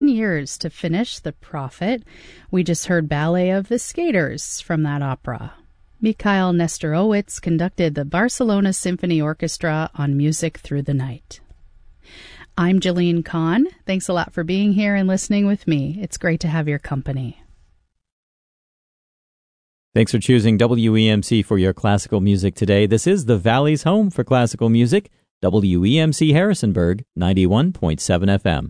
10 years to finish The Prophet. We just heard Ballet of the Skaters from that opera. Mikhail Nestorowitz conducted the Barcelona Symphony Orchestra on Music Through the Night. I'm Jillian Kahn. Thanks a lot for being here and listening with me. It's great to have your company. Thanks for choosing WEMC for your classical music today. This is the Valley's home for classical music, WEMC Harrisonburg, 91.7 FM.